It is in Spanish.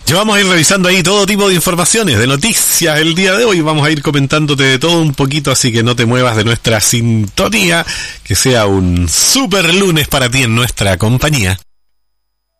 Ya vamos a ir revisando ahí todo tipo de informaciones, de noticias el día de hoy. Vamos a ir comentándote de todo un poquito, así que no te muevas de nuestra sintonía. Que sea un super lunes para ti en nuestra compañía.